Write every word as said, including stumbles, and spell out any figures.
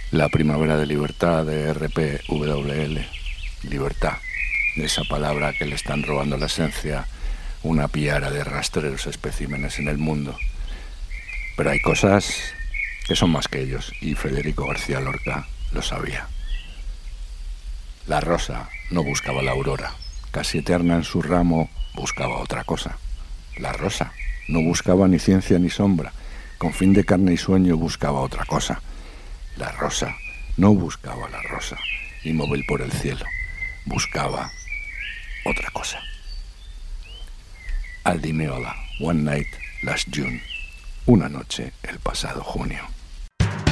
La primavera de libertad de R P W L. Libertad. Esa palabra que le están robando la esencia una piara de rastreros especímenes en el mundo. Pero hay cosas que son más que ellos, y Federico García Lorca lo sabía. La rosa no buscaba la aurora, casi eterna en su ramo, buscaba otra cosa. La rosa no buscaba ni ciencia ni sombra, con fin de carne y sueño buscaba otra cosa. La rosa no buscaba la rosa, inmóvil por el cielo, buscaba otra cosa. Aldi Meola, One Night Last June, una noche el pasado junio.